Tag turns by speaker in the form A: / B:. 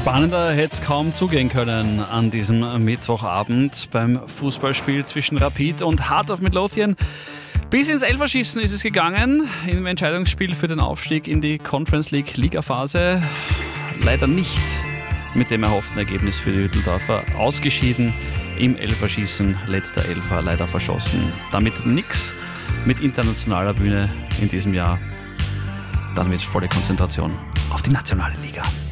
A: Spannender hätte es kaum zugehen können an diesem Mittwochabend beim Fußballspiel zwischen Rapid und Heart of Midlothian. Bis ins Elferschießen ist es gegangen im Entscheidungsspiel für den Aufstieg in die Conference League Ligaphase. Leider nicht mit dem erhofften Ergebnis für die Hütteldorfer. Ausgeschieden im Elferschießen, letzter Elfer leider verschossen. Damit nix mit internationaler Bühne in diesem Jahr. Dann wird volle Konzentration auf die nationale Liga.